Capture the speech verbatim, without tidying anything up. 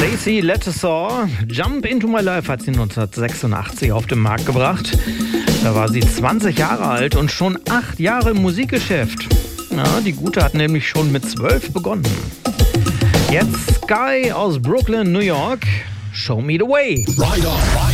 Stacey Lettesaw, Jump Into My Life hat sie neunzehnhundertsechsundachtzig auf den Markt gebracht. Da war sie zwanzig Jahre alt und schon acht Jahre im Musikgeschäft. Ja, die Gute hat nämlich schon mit zwölf begonnen. Jetzt Sky aus Brooklyn, New York. Show Me the Way. Ride on, ride